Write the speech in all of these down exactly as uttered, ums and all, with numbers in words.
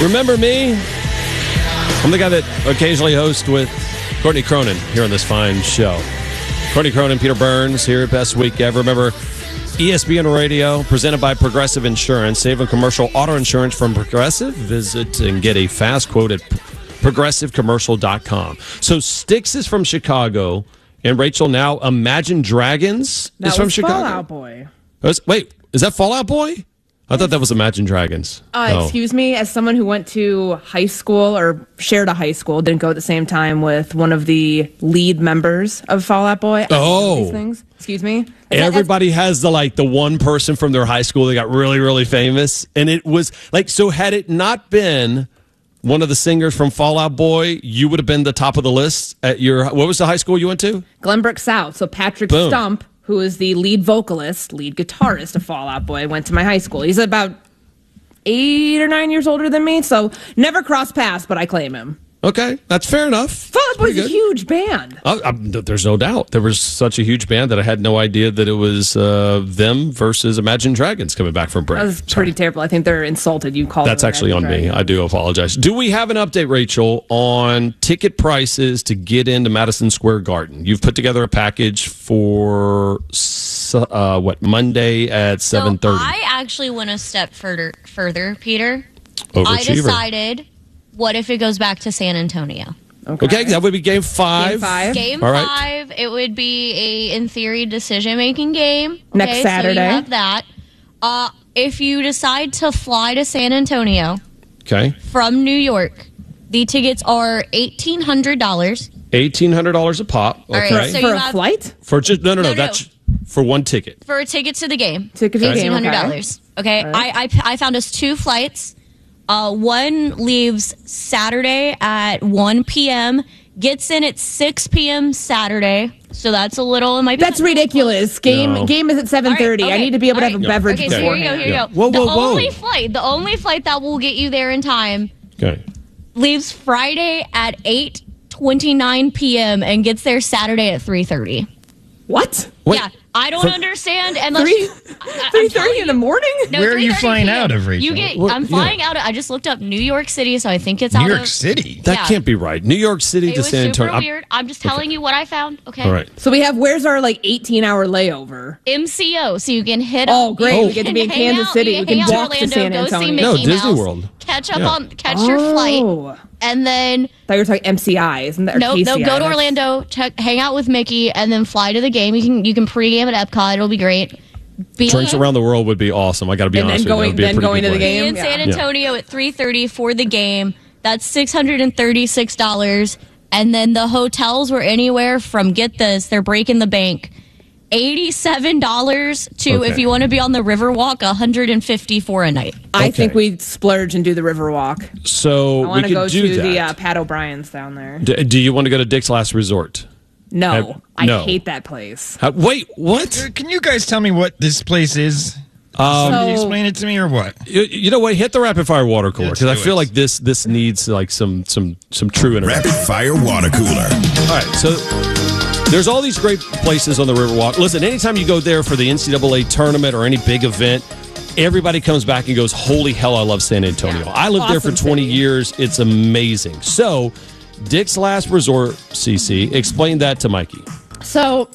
Remember me? I'm the guy that occasionally hosts with Courtney Cronin here on this fine show. Courtney Cronin, Peter Burns here at Best Week Ever. Remember, E S P N Radio, presented by Progressive Insurance. Save on commercial auto insurance from Progressive. Visit and get a fast quote at progressive commercial dot com. So Styx is from Chicago, and Rachel now Imagine Dragons that is from was Chicago. Fallout Boy. Wait, is that Fallout Boy? I thought that was Imagine Dragons. Uh, oh. Excuse me, as someone who went to high school or shared a high school, didn't go at the same time with one of the lead members of Fallout Boy. I don't know these things. Excuse me. Is Everybody that, has the like the one person from their high school that got really, really famous. And it was like, so had it not been one of the singers from Fallout Boy, you would have been the top of the list at your, what was the high school you went to? Glenbrook South. So Patrick Boom. Stump, who is the lead vocalist, lead guitarist of Fall Out Boy, went to my high school. He's about eight or nine years older than me, so never crossed paths, but I claim him. Okay, that's fair enough. Fall Out Boy's a huge band. Uh, I, there's no doubt. There was such a huge band that I had no idea that it was uh, them versus Imagine Dragons coming back from break. That was pretty Sorry. terrible. I think they're insulted. You called That's actually on me. I do apologize. Do we have an update, Rachel, on ticket prices to get into Madison Square Garden? You've put together a package for uh, what Monday at seven thirty. So I actually went a step further, further, Peter. Overachiever. I decided, what if it goes back to San Antonio? Okay. okay, that would be game five. Game five. Game All right. five. It would be a, in theory, decision-making game. Okay, Next Saturday. So you have that. Uh, if you decide to fly to San Antonio Okay. from New York, the tickets are eighteen hundred dollars. eighteen hundred dollars a pop. Okay. All right, so For you a have- flight? for just no, no, no, No, no. That's for one ticket. For a ticket to the game. Ticket to the game, eighteen hundred dollars. Okay, right. I, I I found us two flights. Uh, one leaves Saturday at one p.m., gets in at six p.m. Saturday. So that's a little, it might be That's ridiculous. Game No. game is at seven thirty. All right, I okay. need to be able to All have a right. beverage Okay, so here you go, beforehand. here you Yeah. go. Whoa, whoa, the whoa. only flight, the only flight that will get you there in time Okay. leaves Friday at eight twenty-nine p.m. and gets there Saturday at three thirty. What? Wait, Yeah, I don't for- understand unless Three you, I- I'm three telling thirty in the you. morning? No, Where are you three thirty flying p m. out of, Rachel? You get, What- I'm yeah. flying out of, I just looked up New York City, so I think it's out New York of, City. That Yeah. can't be right. New York City It to was San super Antonio. I'm- weird. I'm just telling you what I found, okay? All right. So we have, where's our like eighteen hour layover? M C O, so you can hit Oh, up. great. you We get to can be in hang Kansas out- City. you We can can hang out walk to Orlando, San go see Antonio. Mickey No, Disney Mouse, World. Catch up Yeah. on, catch your flight, Oh. and then thought you were talking M C I, isn't that? or no, no, K C I? go to That's- Orlando, check, hang out with Mickey, and then fly to the game. You can you can pregame at Epcot. It'll be great. Be Drinks around the world would be awesome. I got to be And honest then with you. going- That would be a then pretty going good to the way. game. in San Yeah. Antonio at three thirty for the game. That's six hundred thirty-six dollars. And then the hotels were anywhere from, get this, they're breaking the bank, eighty-seven dollars to, Okay. if you want to be on the Riverwalk, one hundred fifty dollars for a night. I Okay. think we splurge and do the Riverwalk. So I we want to could go do to that. the uh, Pat O'Brien's down there. D- do you want to go to Dick's Last Resort? No, Have- I no. hate that place. Uh, wait, what? Can you guys tell me what this place is? Um, Can you So- explain it to me or what? you, you know what? Hit the rapid fire water cooler Let's because I do feel it. like this this needs like some some some true interaction. Rapid Fire Water Cooler. All right, so there's all these great places on the Riverwalk. Listen, anytime you go there for the N C double A tournament or any big event, everybody comes back and goes, holy hell, I love San Antonio. I lived there for Awesome twenty city. years. It's amazing. So, Dick's Last Resort, C C, explain that to Mikey. So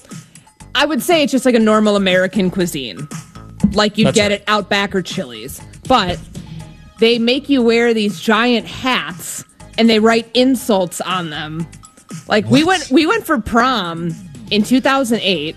I would say it's just like a normal American cuisine, like you'd That's get right. at Outback or Chili's. But they make you wear these giant hats and they write insults on them. Like we went, we went for prom in two thousand eight.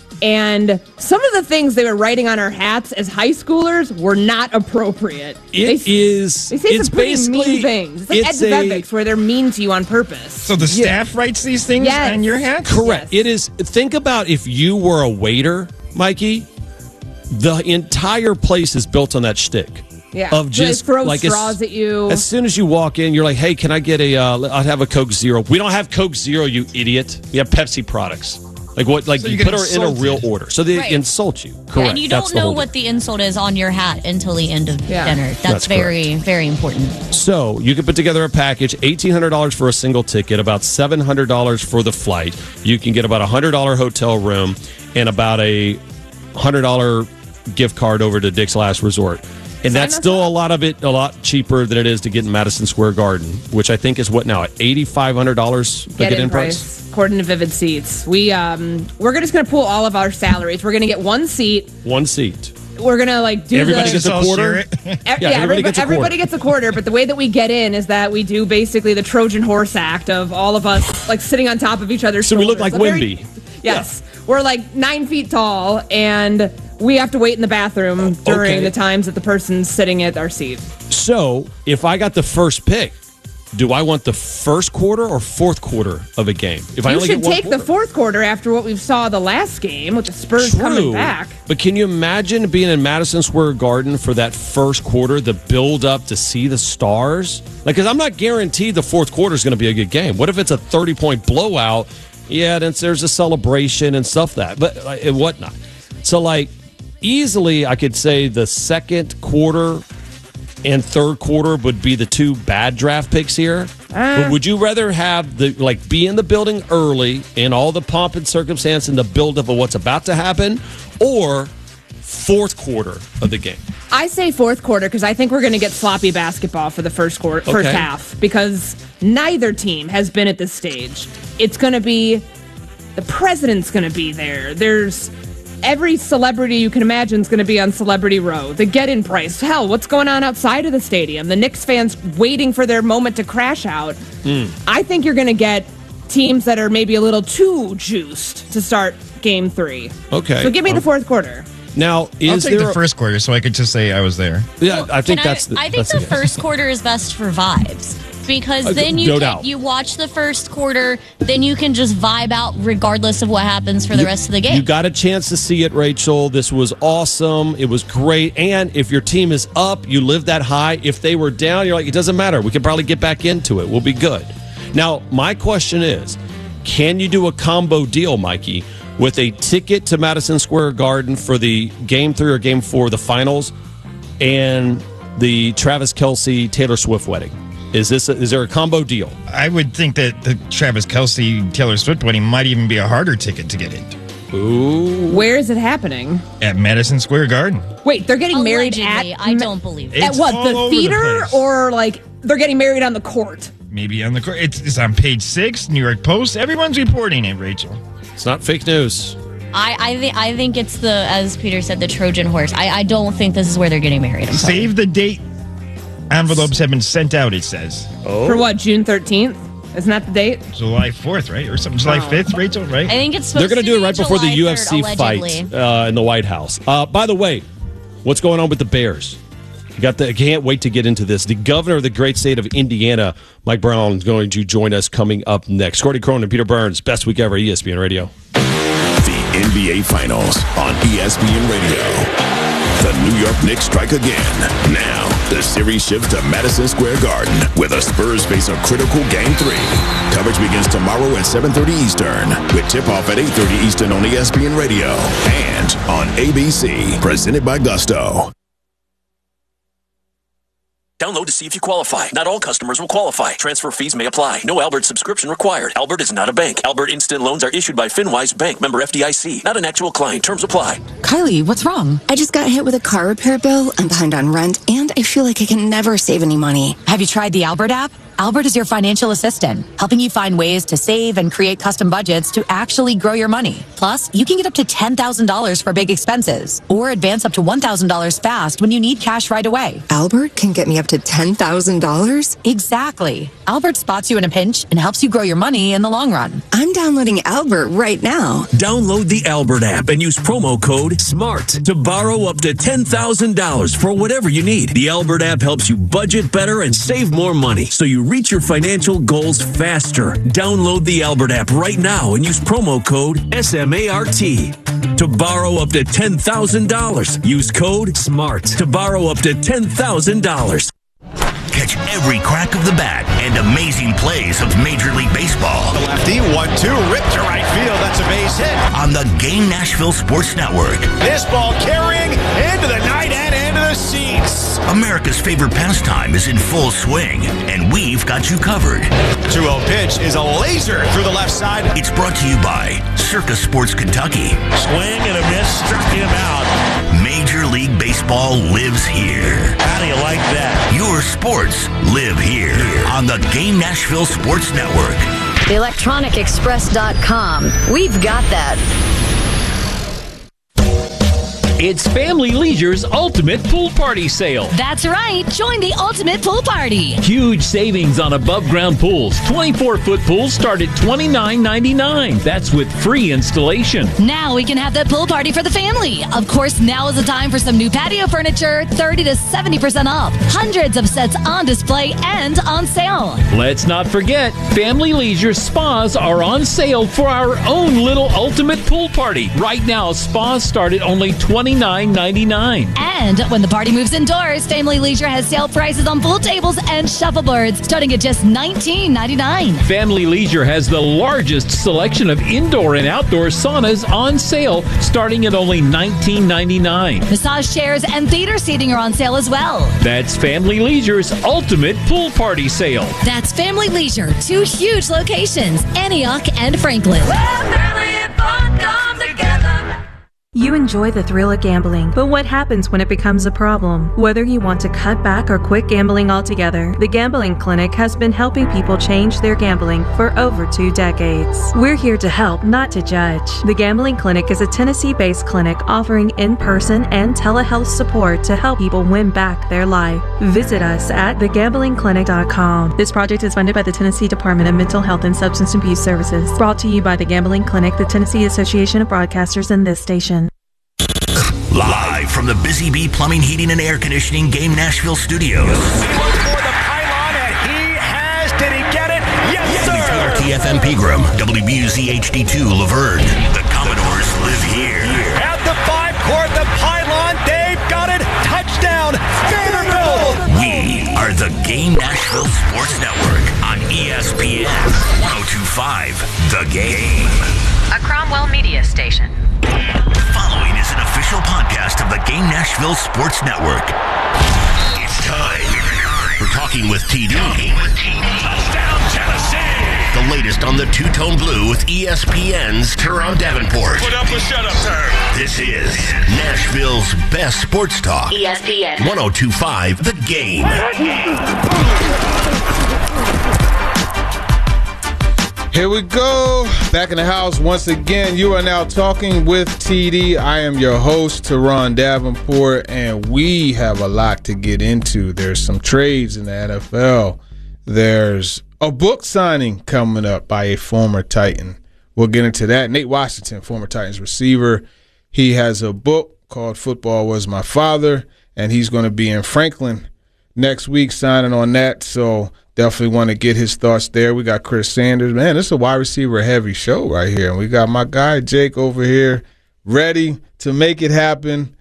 And some of the things they were writing on our hats as high schoolers were not appropriate. It they, is. They say it's some pretty basically mean things. It's like it's Ed a- Bevics, where they're mean to you on purpose. So the staff writes these things Yes. on your hat? Correct. Yes. It is. Think about if you were a waiter, Mikey. The entire place is built on that shtick. Yeah. Of just they throw like straws as, at you. As soon as you walk in, you're like, "Hey, can I get a? Uh, I'd have a Coke Zero." We don't have Coke Zero, you idiot. We have Pepsi products. Like what? Like So you you put get her in a real insulted. order, so they Right. insult you. Correct. And you That's don't the know whole what deal. the insult is on your hat until the end of Yeah. dinner. That's, That's very, very important. So you can put together a package, eighteen hundred dollars for a single ticket, about seven hundred dollars for the flight. You can get about a one hundred dollars hotel room and about a one hundred dollars gift card over to Dick's Last Resort. And that's still a lot of it, a lot cheaper than it is to get in Madison Square Garden, which I think is what now, at eight thousand five hundred dollars the Get get-in in price? price. According to Vivid Seats. We, um, we're just going to pool all of our salaries. We're going to get one seat. One seat. We're going to, like, do Everybody the... gets a All quarter? share it. E- Yeah, yeah, everybody everybody, gets a quarter. everybody gets a quarter, but the way that we get in is that we do basically the Trojan horse act of all of us like sitting on top of each other's So we look shoulders. like A very- Wimby. Yes. We're like nine feet tall, and we have to wait in the bathroom during Okay. the times that the person's sitting at our seat. So if I got the first pick, do I want the first quarter or fourth quarter of a game? If I You only should get one take the quarter? fourth quarter after what we saw the last game with the Spurs coming back. But can you imagine being in Madison Square Garden for that first quarter, the build up to see the stars? Like, because I'm not guaranteed the fourth quarter is going to be a good game. What if it's a thirty point blowout? Yeah, then there's a celebration and stuff that, but uh, and whatnot. So, like, easily I could say the second quarter and third quarter would be the two bad draft picks here. But would you rather have the like be in the building early in all the pomp and circumstance and the buildup of what's about to happen, or fourth quarter of the game? I say fourth quarter because I think we're going to get sloppy basketball for the first quarter, first Okay. half, because neither team has been at this stage. It's going to be the president's going to be there. There's every celebrity you can imagine is going to be on Celebrity Row. The get-in price. Hell, what's going on outside of the stadium? The Knicks fans waiting for their moment to crash out. Mm. I think you're going to get teams that are maybe a little too juiced to start game three. Okay. So give me the fourth quarter. Now, I'll is take there the a- first quarter so I could just say I was there. Yeah, I think Can that's the. I think that's the first quarter is best for vibes because Uh, then no you doubt. can, you watch the first quarter, then you can just vibe out regardless of what happens for the rest of the game. You got a chance to see it, Rachel. This was awesome. It was great. And if your team is up, you live that high. If they were down, you're like, it doesn't matter. We can probably get back into it. We'll be good. Now, my question is, can you do a combo deal, Mikey, with a ticket to Madison Square Garden for the game three or game four of the finals and the Travis Kelce Taylor Swift wedding? Is this a, is there a combo deal? I would think that the Travis Kelce Taylor Swift wedding might even be a harder ticket to get into Ooh. Where is it happening? at Madison Square Garden. Wait, they're getting married Allegedly, at I don't believe it. at It's what, all the over the theater, place. or like they're getting married on the court? Maybe on the court. It's, it's on page six, New York Post. Everyone's reporting it, Rachel. It's not fake news. I I, th- I think it's the, as Peter said, the Trojan horse. I, I don't think this is where they're getting married. I'm sorry. Save the date. Envelopes have been sent out, it says. For what, June thirteenth? Isn't that the date? July fourth, right? Or something. July fifth, Rachel, right? I think it's They're supposed going to to do it right before the July U F C third, fight allegedly. uh, in the White House. Uh, by the way, what's going on with the Bears? You got the. I can't wait to get into this. The governor of the great state of Indiana, Mike Brown, is going to join us coming up next. Courtney Cronin and Peter Burns, best week ever, E S P N Radio. The N B A Finals on E S P N Radio. The New York Knicks strike again. Now, the series shifts to Madison Square Garden, where the Spurs face a critical Game three. Coverage begins tomorrow at seven thirty Eastern, with tip-off at eight thirty Eastern on E S P N Radio and on A B C, presented by Gusto. Download to see if you qualify. Not all customers will qualify. Transfer fees may apply. No Albert subscription required. Albert is not a bank. Albert Instant Loans are issued by FinWise Bank, member F D I C. Not an actual client. Terms apply. Kylie, what's wrong? I just got hit with a car repair bill. I'm behind on rent, and I feel like I can never save any money. Have you tried the Albert app? Albert is your financial assistant, helping you find ways to save and create custom budgets to actually grow your money. Plus, you can get up to ten thousand dollars for big expenses or advance up to one thousand dollars fast when you need cash right away. Albert can get me up to ten thousand dollars? Exactly. Albert spots you in a pinch and helps you grow your money in the long run. I'm downloading Albert right now. Download the Albert app and use promo code SMART to borrow up to ten thousand dollars for whatever you need. The Albert app helps you budget better and save more money so you reach your financial goals faster. Download the Albert app right now and use promo code S M A R T to borrow up to ten thousand dollars. Use code SMART to borrow up to ten thousand dollars. Catch every crack of the bat and amazing plays of Major League Baseball. The lefty, one two, ripped to right field. That's a base hit. On the Game Nashville Sports Network. This ball carrying into the night and into the seats. America's favorite pastime is in full swing, and we've got you covered. two oh pitch is a laser through the left side. It's brought to you by Circus Sports Kentucky. Swing and a miss, struck him out. Major Major League Baseball lives here. How do you like that? Your sports live here on the Game Nashville Sports Network. electronic express dot com. We've got that. It's Family Leisure's Ultimate Pool Party Sale. That's right. Join the Ultimate Pool Party. Huge savings on above-ground pools. twenty-four foot pools start at twenty-nine ninety-nine. That's with free installation. Now we can have that pool party for the family. Of course, now is the time for some new patio furniture, thirty to seventy percent off. Hundreds of sets on display and on sale. Let's not forget, Family Leisure spas are on sale for our own little Ultimate Pool Party. Right now, spas start at only twenty-nine ninety-nine. And when the party moves indoors, Family Leisure has sale prices on pool tables and shuffleboards starting at just nineteen ninety-nine. Family Leisure has the largest selection of indoor and outdoor saunas on sale starting at only nineteen ninety-nine. Massage chairs and theater seating are on sale as well. That's Family Leisure's Ultimate Pool Party Sale. That's Family Leisure, two huge locations, Antioch and Franklin. You enjoy the thrill of gambling, but what happens when it becomes a problem? Whether you want to cut back or quit gambling altogether, the Gambling Clinic has been helping people change their gambling for over two decades. We're here to help, not to judge. The Gambling Clinic is a Tennessee-based clinic offering in-person and telehealth support to help people win back their life. Visit us at the gambling clinic dot com. This project is funded by the Tennessee Department of Mental Health and Substance Abuse Services. Brought to you by the Gambling Clinic, the Tennessee Association of Broadcasters, and this station. Live from the Busy Bee Plumbing, Heating, and Air Conditioning Game Nashville Studios. For the pylon, and he has. Did he get it? Yes, sir. T F M Pegram, W B U Z H D two Laverne. The Commodores live here. At the five court, the pylon. They've got it. Touchdown. Vanderbilt. We are the Game Nashville Sports Network on E S P N one oh two point five. The Game. A Cromwell Media Station. Following is an official podcast of the Game Nashville Sports Network. It's time for Talking with T D. Talking with T D. Touchdown, Tennessee! The latest on the two-tone blue with E S P N's Teron Davenport. Put up a shut-up turn. This is Nashville's best sports talk. E S P N. one oh two point five, The Game. Here we go. Back in the house once again. You are now talking with T D. I am your host, Teron Davenport, and we have a lot to get into. There's some trades in the N F L. There's a book signing coming up by a former Titan. We'll get into that. Nate Washington, former Titans receiver. He has a book called Football Was My Father, and he's going to be in Franklin next week signing on that. So definitely want to get his thoughts there. We got Chris Sanders. Man, this is a wide receiver heavy show right here. And we got my guy Jake over here ready to make it happen.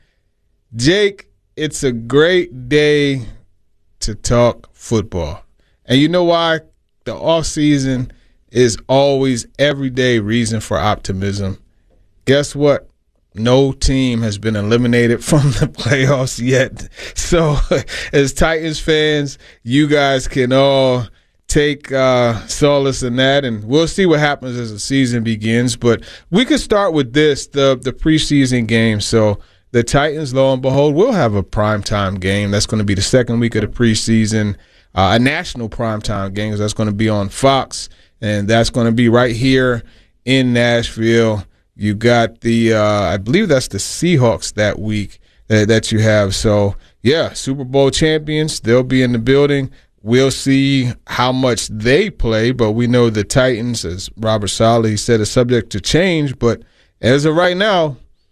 Jake, it's a great day to talk football. And you know why? The offseason is always everyday reason for optimism. Guess what? No team has been eliminated from the playoffs yet. So as Titans fans, you guys can all take uh, solace in that, and we'll see what happens as the season begins. But we could start with this, the, the preseason game. So the Titans, lo and behold, will have a primetime game. That's going to be the second week of the preseason, uh, a national primetime game. That's going to be on Fox, and that's going to be right here in Nashville. You got the, uh, I believe that's the Seahawks that week uh, that you have. So, yeah, Super Bowl champions, they'll be in the building. We'll see how much they play, but we know the Titans, as Robert Saleh said, are subject to change. But as of right now,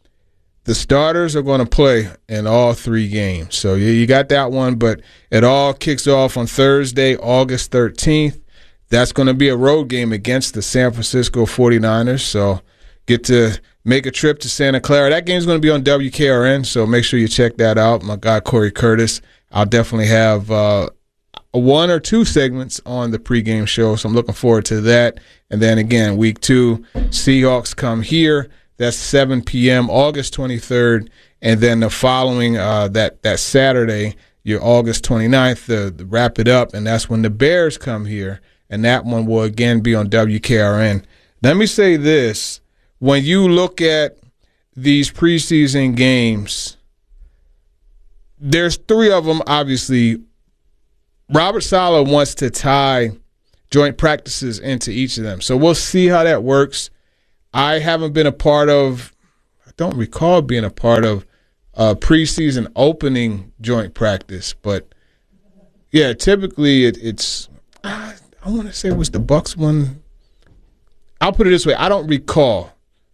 the starters are going to play in all three games. So, yeah, you got that one, but it all kicks off on Thursday, August thirteenth. That's going to be a road game against the San Francisco forty-niners. So, get to make a trip to Santa Clara. That game's going to be on W K R N, so make sure you check that out. My guy Corey Curtis. I'll definitely have uh, one or two segments on the pregame show, so I'm looking forward to that. And then again, week two, Seahawks come here. That's seven p.m., August twenty-third. And then the following, uh, that, that Saturday, your August twenty-ninth, the, the wrap it up, and that's when the Bears come here. And that one will again be on W K R N. Let me say this. When you look at these preseason games, there's three of them, obviously. Robert Saleh wants to tie joint practices into each of them. So we'll see how that works. I haven't been a part of, I don't recall being a part of a preseason opening joint practice. But, yeah, typically it, it's, I want to say it was the Bucs one. I'll put it this way. I don't recall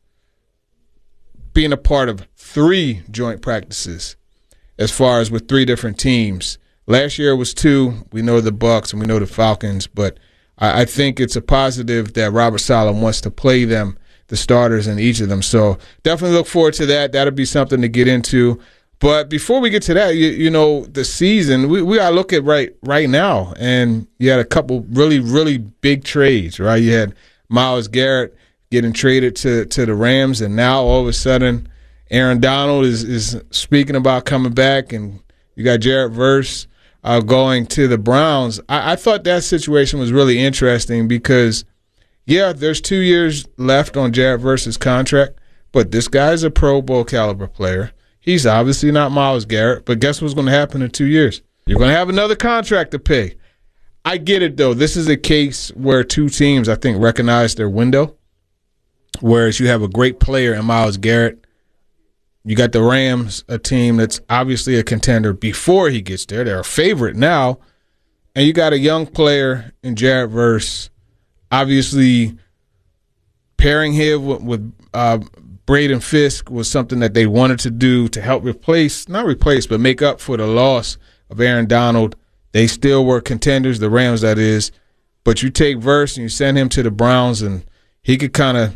being a part of three joint practices as far as with three different teams. Last year it was two. We know the Bucs and we know the Falcons, but I, I think it's a positive that Robert Saleh wants to play them, the starters in each of them. So definitely look forward to that. That'll be something to get into. But before we get to that, you, you know, the season, we, we got to look at right right now. And you had a couple really, really big trades, right? You had Myles Garrett getting traded to, to the Rams, and now all of a sudden Aaron Donald is, is speaking about coming back, and you got Jared Verse uh, going to the Browns. I, I thought that situation was really interesting because, yeah, there's two years left on Jared Verse's contract, but this guy's a Pro Bowl caliber player. He's obviously not Myles Garrett, but guess what's going to happen in two years? You're going to have another contract to pay. I get it, though. This is a case where two teams, I think, recognize their window, whereas you have a great player in Myles Garrett. You got the Rams, a team that's obviously a contender before he gets there. They're a favorite now. And you got a young player in Jared Verse, obviously pairing him with, with uh, Braden Fisk was something that they wanted to do to help replace, not replace, but make up for the loss of Aaron Donald. They still were contenders, the Rams, that is. But you take Verse and you send him to the Browns, and he could kind of,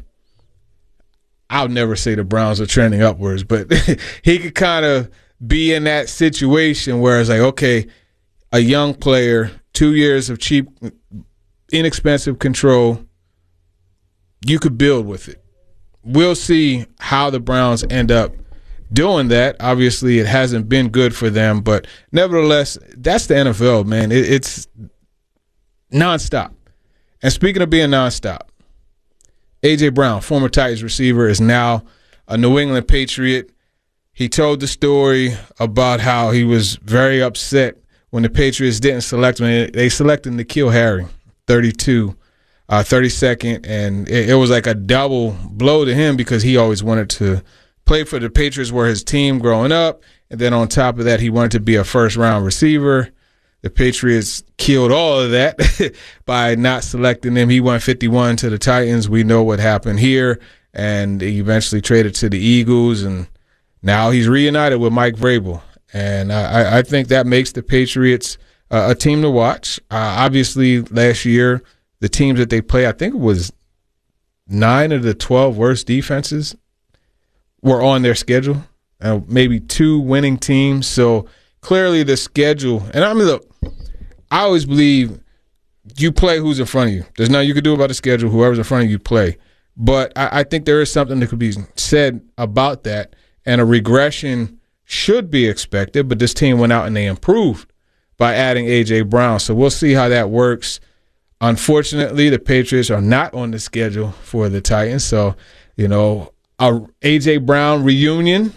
I'll never say the Browns are trending upwards, but he could kind of be in that situation where it's like, okay, a young player, two years of cheap, inexpensive control, you could build with it. We'll see how the Browns end up doing that. Obviously, it hasn't been good for them, but nevertheless, that's the N F L, man. It, it's nonstop. And speaking of being nonstop, A J. Brown, former Titans receiver, is now a New England Patriot. He told the story about how he was very upset when the Patriots didn't select him. They selected N'Keal Harry, thirty-two, uh, thirty-second, and it, it was like a double blow to him because he always wanted to play for the Patriots, were his team growing up, and then on top of that, he wanted to be a first-round receiver. The Patriots killed all of that by not selecting him. He went fifty-one to the Titans. We know what happened here, and he eventually traded to the Eagles, and now he's reunited with Mike Vrabel. And I, I think that makes the Patriots uh, a team to watch. Uh, obviously, last year, the teams that they play, I think it was nine of the twelve worst defenses were on their schedule, uh, maybe two winning teams. So clearly the schedule, and I mean, look, I always believe you play who's in front of you. There's nothing you can do about the schedule. Whoever's in front of you, play. But I, I think there is something that could be said about that, and a regression should be expected. But this team went out and they improved by adding A J. Brown. So we'll see how that works. Unfortunately, the Patriots are not on the schedule for the Titans. So, you know, a A J. Brown reunion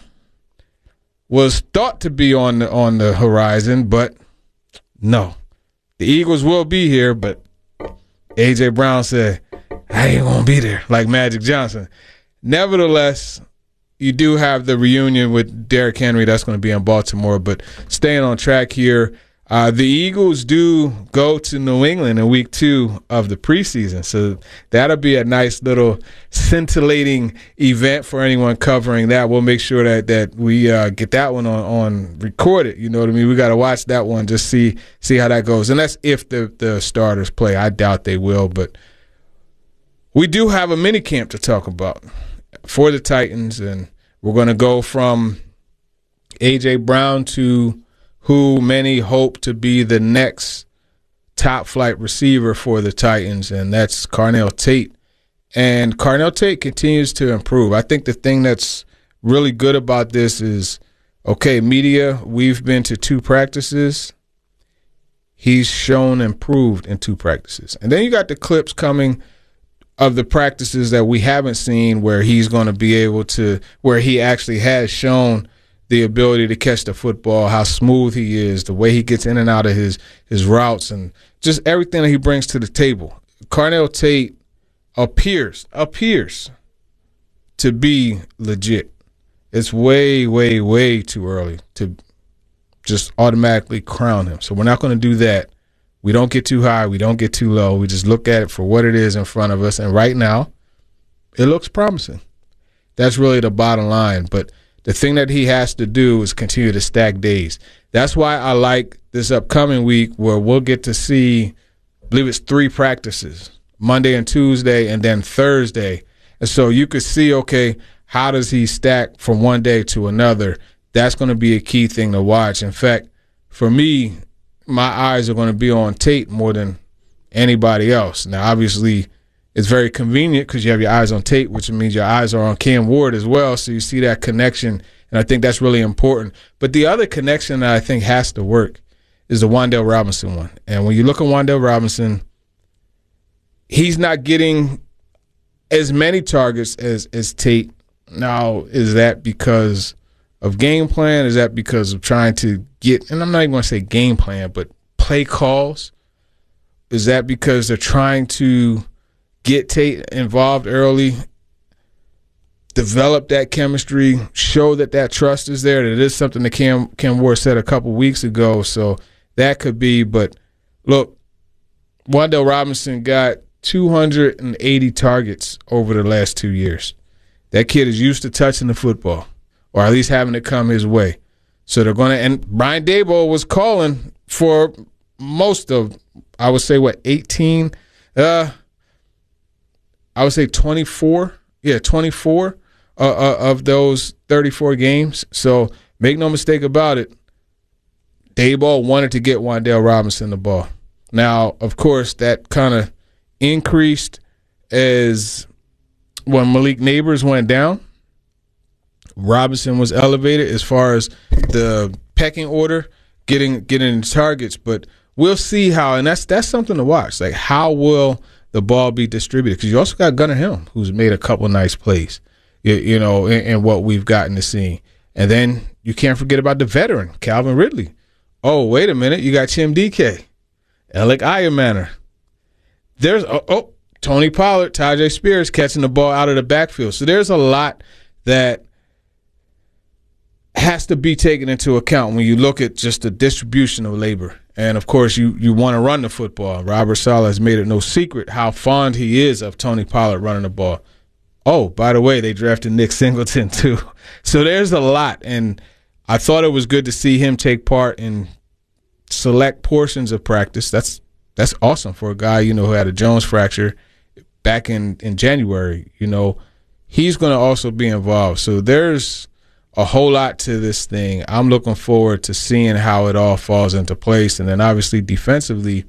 was thought to be on the, on the horizon, but no. The Eagles will be here, but A J. Brown said, I ain't going to be there, like Magic Johnson. Nevertheless, you do have the reunion with Derrick Henry. That's going to be in Baltimore. But staying on track here, uh, the Eagles do go to New England in week two of the preseason. So that'll be a nice little scintillating event for anyone covering that. We'll make sure that that we uh, get that one on, on recorded. You know what I mean? We got to watch that one, just see see how that goes. And that's if the, the starters play. I doubt they will. But we do have a mini camp to talk about for the Titans. And we're going to go from A J. Brown to who many hope to be the next top-flight receiver for the Titans, and that's Carnell Tate. And Carnell Tate continues to improve. I think the thing that's really good about this is, okay, media, we've been to two practices. He's shown improved in two practices. And then you got the clips coming of the practices that we haven't seen where he's going to be able to, where he actually has shown the ability to catch the football, how smooth he is, the way he gets in and out of his, his routes, and just everything that he brings to the table. Carnell Tate appears, appears to be legit. It's way, way, way too early to just automatically crown him. So we're not going to do that. We don't get too high. We don't get too low. We just look at it for what it is in front of us. And right now, it looks promising. That's really the bottom line. But the thing that he has to do is continue to stack days. That's why I like this upcoming week where we'll get to see, I believe it's three practices, Monday and Tuesday and then Thursday. And so you could see, okay, how does he stack from one day to another? That's going to be a key thing to watch. In fact, for me, my eyes are going to be on Tate more than anybody else. Now, obviously, it's very convenient because you have your eyes on Tate, which means your eyes are on Cam Ward as well. So you see that connection, and I think that's really important. But the other connection that I think has to work is the Wan'Dale Robinson one. And when you look at Wan'Dale Robinson, he's not getting as many targets as, as Tate. Now, is that because of game plan? Is that because of trying to get, and I'm not even going to say game plan, but play calls? Is that because they're trying to get Tate involved early, develop that chemistry, show that that trust is there, that it is something that Cam, Cam Ward said a couple weeks ago? So that could be, but look, Wan'Dale Robinson got two hundred eighty targets over the last two years. That kid is used to touching the football, or at least having it come his way. So they're going to, and Brian Daboll was calling for most of, I would say, what, eighteen? Uh, I would say twenty-four. Yeah, twenty-four uh, uh, of those thirty-four games. So make no mistake about it, Daboll wanted to get Wan'Dale Robinson the ball. Now, of course, that kind of increased as when Malik Neighbors went down. Robinson was elevated as far as the pecking order, getting getting targets. But we'll see how, and that's that's something to watch. Like, how will the ball be distributed? Because you also got Gunnar Helm, who's made a couple nice plays, you, you know, in, in what we've gotten to see. And then you can't forget about the veteran, Calvin Ridley. Oh, wait a minute. You got Tim D K, Alec Ayermanner. There's, oh, oh, Tony Pollard, Tyjae Spears catching the ball out of the backfield. So there's a lot that has to be taken into account when you look at just the distribution of labor. And, of course, you, you want to run the football. Robert Saleh has made it no secret how fond he is of Tony Pollard running the ball. Oh, by the way, they drafted Nick Singleton, too. So there's a lot. And I thought it was good to see him take part in select portions of practice. That's that's awesome for a guy, you know, who had a Jones fracture back in, in January. You know, he's going to also be involved. So there's a whole lot to this thing. I'm looking forward to seeing how it all falls into place. And then obviously defensively,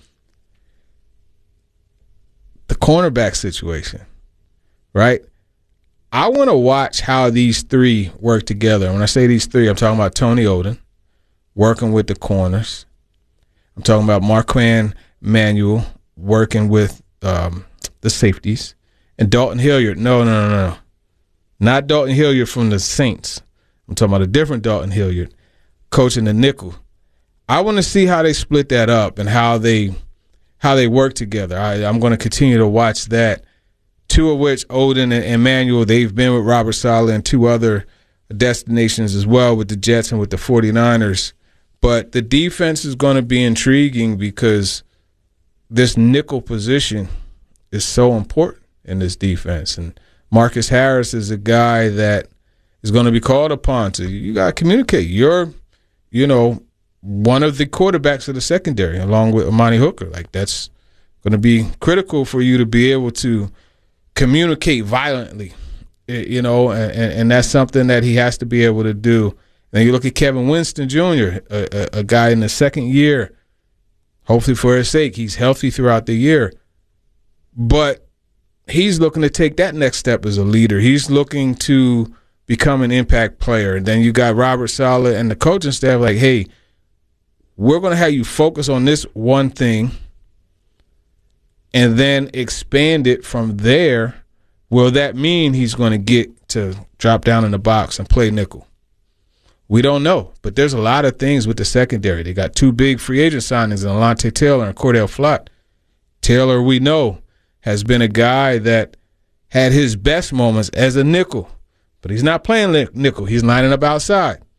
the cornerback situation, right? I want to watch how these three work together. When I say these three, I'm talking about Tony Oden working with the corners. I'm talking about Marquand Manuel working with um, the safeties. And Dalton Hilliard. No, no, no, no. Not Dalton Hilliard from the Saints. I'm talking about a different Dalton Hilliard coaching the nickel. I want to see how they split that up and how they how they work together. I, I'm going to continue to watch that. Two of which, Oden and Emmanuel, they've been with Robert Saleh and two other destinations as well, with the Jets and with the forty-niners. But the defense is going to be intriguing because this nickel position is so important in this defense. And Marcus Harris is a guy that is going to be called upon to, you got to communicate. You're, you know, one of the quarterbacks of the secondary along with Amani Hooker. Like, that's going to be critical for you to be able to communicate violently, you know, and, and that's something that he has to be able to do. And you look at Kevin Winston Junior, a, a, a guy in the second year, hopefully for his sake, he's healthy throughout the year. But he's looking to take that next step as a leader. He's looking to become an impact player. And then you got Robert Saleh and the coaching staff like, hey, we're going to have you focus on this one thing and then expand it from there. Will that mean he's going to get to drop down in the box and play nickel? We don't know. But there's a lot of things with the secondary. They got two big free agent signings, Alontae Taylor and Cordell Flott. Taylor, we know, has been a guy that had his best moments as a nickel. But he's not playing nickel. He's lining up outside.